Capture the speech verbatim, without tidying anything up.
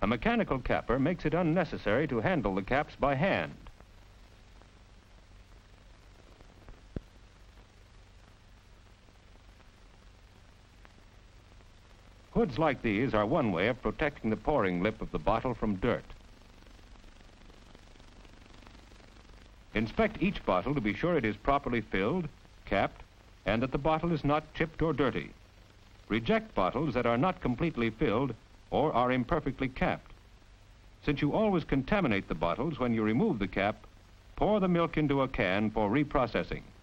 mechanical capper makes it unnecessary to handle the caps by hand. Hoods like these are one way of protecting the pouring lip of the bottle from dirt. Inspect each bottle to be sure it is properly filled, capped, and that the bottle is not chipped or dirty. Reject bottles that are not completely filled or are imperfectly capped. Since you always contaminate the bottles when you remove the cap, pour the milk into a can for reprocessing.